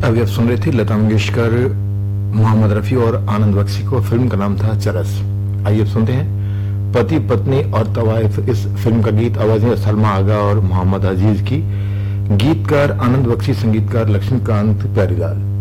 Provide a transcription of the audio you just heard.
अभी आप सुन रहे थे लता मंगेशकर, मोहम्मद रफी और आनंद बख्शी को। फिल्म का नाम था चरस। आइए अब सुनते हैं पति पत्नी और तवाइफ। इस फिल्म का गीत आवाज में सलमा आगा और मोहम्मद अजीज की, गीतकार आनंद बख्शी, संगीतकार लक्ष्मीकांत प्यारीलाल।